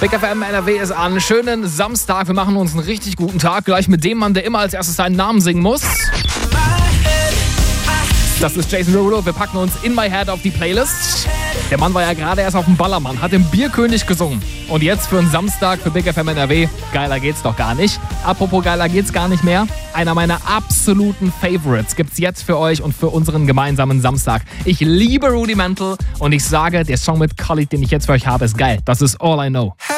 Big FM NRW ist an. Schönen Samstag. Wir machen uns einen richtig guten Tag. Gleich mit dem Mann, der immer als erstes seinen Namen singen muss. Das ist Jason Derulo. Wir packen uns In My Head auf die Playlist. Der Mann war ja gerade erst auf dem Ballermann, hat im Bierkönig gesungen. Und jetzt für einen Samstag für Big FM NRW. Geiler geht's doch gar nicht. Apropos geiler geht's gar nicht mehr. Einer meiner absoluten Favorites gibt's jetzt für euch und für unseren gemeinsamen Samstag. Ich liebe Rudimental und ich sage, der Song mit Khalid, den ich jetzt für euch habe, ist geil. Das ist All I Know.